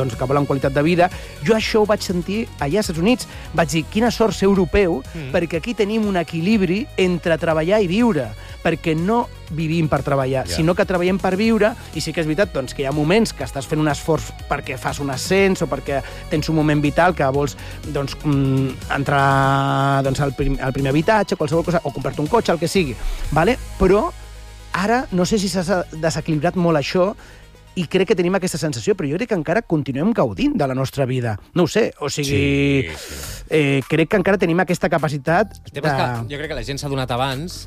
doncs, que volen qualitat de vida. Jo això ho vaig sentir allà als Estats Units. Vaig dir, quina sort ser europeu, perquè aquí tenim un equilibri entre treballar i viure, perquè no vivim per treballar, sinó que treballem per viure, i sí que és veritat doncs, que hi ha moments que estàs fent un esforç perquè fas un ascens o perquè tens un moment vital que vols doncs, entrar doncs, al primer habitatge, qualsevol cosa, o comprar-te un cotxe, el que sigui. Vale? Però ara no sé si s'ha desequilibrat molt això, i crec que tenim aquesta sensació, però jo crec que encara continuem gaudint de la nostra vida. No ho sé, o sigui... crec que encara tenim aquesta capacitat de... Jo crec que la gent s'ha adonat abans,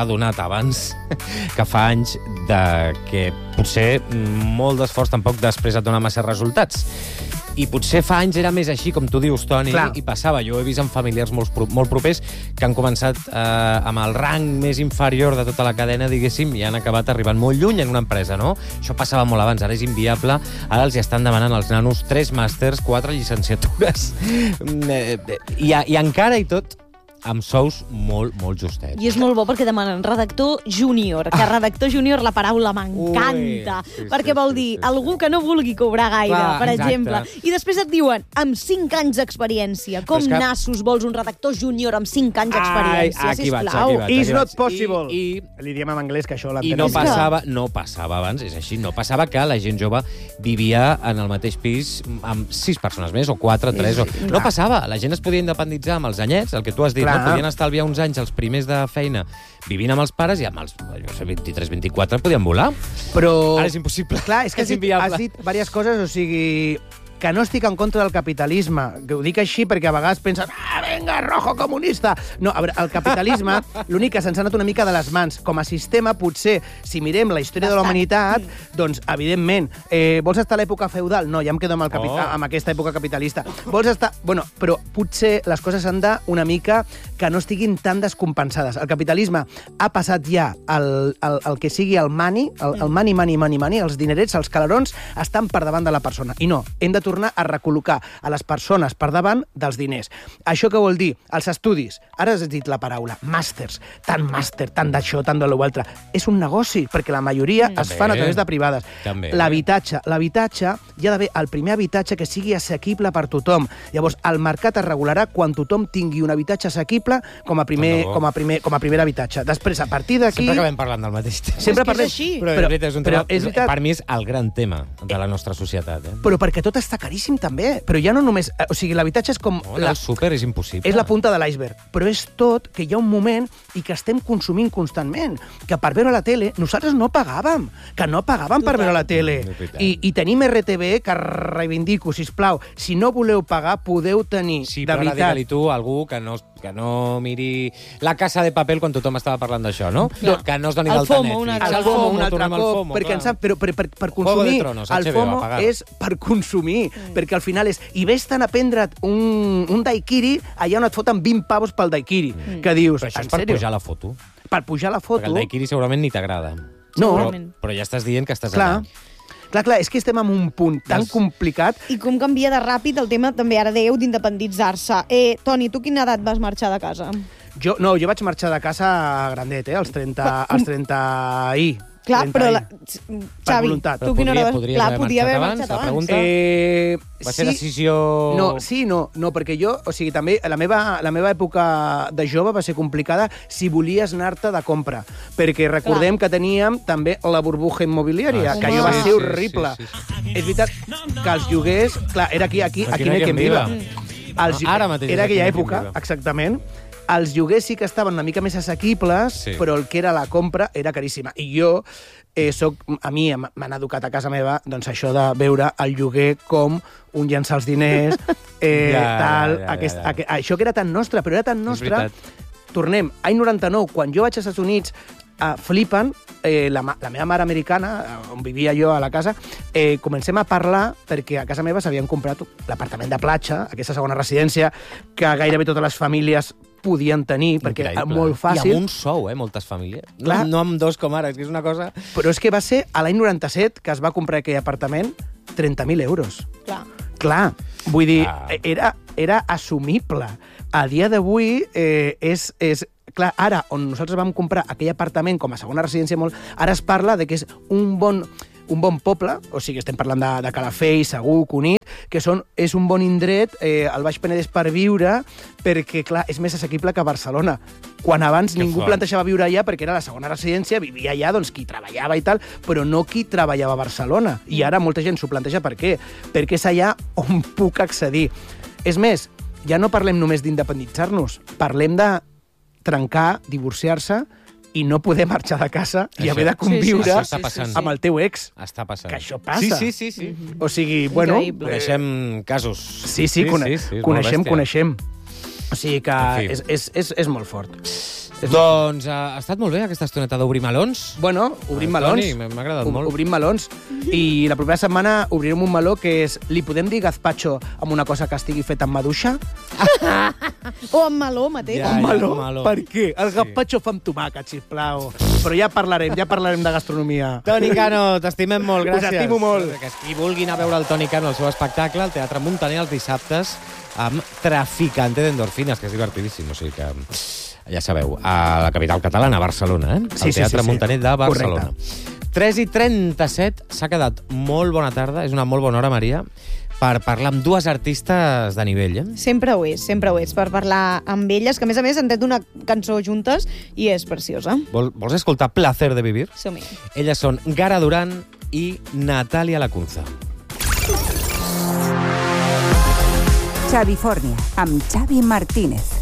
que fa anys que potser molt d'esforç tampoc després et dona massa resultats. I potser fa anys era més així, com tu dius, Toni, i passava. Jo he vist amb familiars molt propers que han començat amb el rang més inferior de tota la cadena, diguéssim, i han acabat arribant molt lluny en una empresa, no? Això passava molt abans, ara és inviable. Ara els estan demanant als nanos 3 màsters, 4 llicenciatures. I encara i tot amb sous molt justets. I és molt bo perquè demanen redactor júnior, que redactor júnior la paraula m'encanta, perquè vol dir algú que no vulgui cobrar gaire, per exemple. I després et diuen, amb 5 anys d'experiència. Com nassos vols un redactor júnior amb 5 anys d'experiència, sisplau? It's not possible. Li diem en anglès que això l'entenem. I no passava abans, és així, no passava que la gent jove vivia en el mateix pis amb 6 persones més, o 4, 3... No passava, la gent es podia independitzar amb els anyets, el que tu has dit, no? Podien estalviar uns anys els primers de feina vivint amb els pares, i amb els 23-24 podien volar. Però... Ara és impossible. Clar, és que has dit diverses coses, o sigui... que no estic en contra del capitalisme, que ho dic així perquè a vegades penses venga, rojo comunista! No, a veure, el capitalisme, l'únic que se'ns ha anat una mica de les mans. Com a sistema, potser, si mirem la història de la humanitat, doncs, evidentment, vols estar a l'època feudal? No, ja em quedo amb aquesta època capitalista. Vols estar... Bueno, però potser les coses han de una mica que no estiguin tan descompensades. El capitalisme ha passat ja el que sigui el money, els dinerets, els calarons, estan per davant de la persona. I no, hem de tornar a recol·locar a les persones per davant dels diners. Això què vol dir? Els estudis. Ara has dit la paraula, màsters. Tant màster, tant d'això, tant de l'altre. És un negoci, perquè la majoria es fan a través de privades. L'habitatge. L'habitatge, hi ha d'haver el primer habitatge que sigui assequible per tothom. Llavors, el mercat es regularà quan tothom tingui un habitatge assequible com a primer habitatge. Després, a partir d'aquí... Sempre acabem parlant del mateix tema. Sempre parlem així. Però per mi és el gran tema de la nostra societat. Però perquè tot està caríssim també, però ja no només... O sigui, l'habitatge és com... El súper és impossible. És la punta de l'iceberg, però és tot que hi ha un moment i que estem consumint constantment, que per veure la tele nosaltres no pagàvem, per veure la tele. I tenim RTV, que reivindico, sisplau, si no voleu pagar, podeu tenir, de veritat... Sí, però ara digue-li tu a algú que no miri La Casa de Papel quan tothom estava parlant d'això, no? Que no es doni d'alta Netflix. El FOMO un altre cop, perquè per consumir... El FOMO és per consumir, perquè al final és... I vés-te'n a prendre't un daiquiri allà on et foten 20 pavos pel daiquiri, que dius... Però això és per pujar la foto. Per pujar la foto... Perquè el daiquiri segurament ni t'agrada. No. Però ja estàs dient que estàs allà. Clar, és que estem en un punt tan complicat... I com canvia de ràpid el tema, també ara dèieu, d'independitzar-se. Toni, tu quina edat vas marxar de casa? Jo vaig marxar de casa grandet, als 30 i... Clar, però... Xavi, tu quina hora vas... Clar, podia haver marxat abans. Va ser decisió... No, perquè jo, o sigui, també la meva època de jove va ser complicada si volies anar-te de compra, perquè recordem que teníem també la burbuja immobiliària, que allò va ser horrible. És veritat que els lloguers... Clar, era aquí no hi ha quien viva. Era aquella època, exactament. Els lloguers sí que estaven una mica més assequibles, però el que era la compra era caríssima. I jo a mi m'han educat a casa meva doncs això de veure el lloguer com un llançar els diners, això que era tan nostre, però era tan nostre... Tornem, any 99, quan jo vaig als Estats Units, flipen, la meva mare americana, on vivia jo a la casa, comencem a parlar perquè a casa meva s'havien comprat l'apartament de platja, aquesta segona residència, que gairebé totes les famílies podien tenir, perquè era molt fàcil. I amb un sou, moltes famílies. No amb dos com ara, és que és una cosa... Però és que va ser a l'any 97 que es va comprar aquell apartament 30.000 euros. Clar, vull dir, era assumible. A dia d'avui és... Clar, ara, on nosaltres vam comprar aquell apartament com a segona residència, ara es parla de que és un bon poble, o sigui, estem parlant de Calafell, Segur, Cunit, que és un bon indret al Baix Penedès per viure, perquè, clar, és més assequible que Barcelona. Quan abans ningú plantejava viure allà perquè era la segona residència, vivia allà doncs, qui treballava i tal, però no qui treballava a Barcelona. I ara molta gent s'ho planteja per què? Perquè és allà on puc accedir. És més, ja no parlem només d'independitzar-nos, parlem de trencar, divorciar-se i no poder marxar de casa i haver de conviure amb el teu ex. Està passant. Que això passa. Sí. O sigui, bueno... Coneixem casos. Sí, coneixem. O sigui que és molt fort. Doncs ha estat molt bé aquesta estoneta d'obrir melons. Bueno, obrim melons. Toni, m'ha agradat molt. Obrim melons. I la propera setmana obrirem un meló que és... Li podem dir gazpacho amb una cosa que estigui feta amb maduixa? O amb meló mateix. Amb meló? Per què? El gazpacho fa amb tomàquet, sisplau. Però ja parlarem de gastronomia. Toni Cano, t'estimem molt, gràcies. Us estimo molt. Qui vulgui anar a veure el Toni Cano, el seu espectacle, al Teatre Muntaner els dissabtes, amb Traficante d'Endorfines, que és divertidíssim. O sigui que... ja sabeu, a la capital catalana, a Barcelona, al Teatre Muntaner de Barcelona. 3:37, s'ha quedat molt bona tarda, és una molt bona hora, Maria, per parlar amb dues artistes de nivell. Sempre ho és, per parlar amb elles, que a més han tret una cançó juntes i és preciosa. Vols escoltar Placer de Vivir? Som-hi. Elles són Gara Duran i Natàlia Lacunza. Xavi Fornia, amb Xavi Martínez.